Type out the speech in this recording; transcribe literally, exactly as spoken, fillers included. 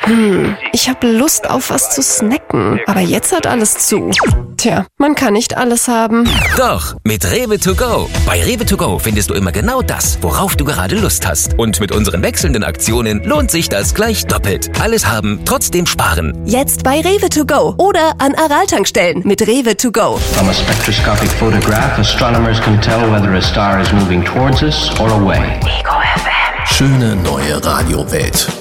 Hm, ich habe Lust auf was zu snacken, aber jetzt hat alles zu. Tja, man kann nicht alles haben. Doch, mit Rewe to go. Bei Rewe to go findest du immer genau das, worauf du gerade Lust hast. Und mit unseren wechselnden Aktionen lohnt sich das gleich doppelt. Alles haben, trotzdem sparen. Jetzt bei Rewe to go oder an Aral-Tankstellen mit Rewe to go. From a spectroscopic photograph, astronomers can tell whether a star is moving towards us or away. Schöne neue Radiowelt.